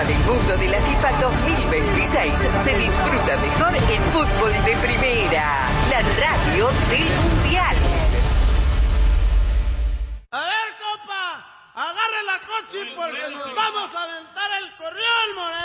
Copa del Mundo de la FIFA 2026 se disfruta mejor en Fútbol de Primera, la radio del Mundial. A ver, compa, agarre la coche porque nos vamos a aventar el corrión, moreno.